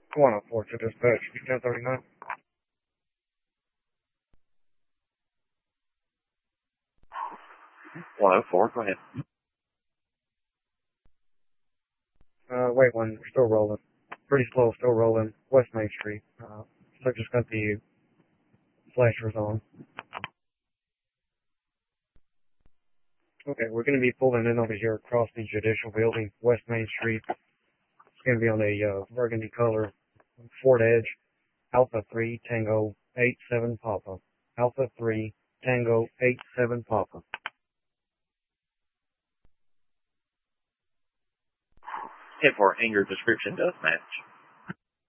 104 to dispatch, 1039. 104, go ahead. Wait one, we're still rolling. Pretty slow, still rolling. West Main Street. So just got the flashers on. Okay, we're going to be pulling in over here across the Judicial Building, West Main Street. It's going to be on a burgundy color Ford Edge, Alpha 3 Tango 87 Papa. Alpha 3 Tango 87 Papa. 10-4, anger description does match.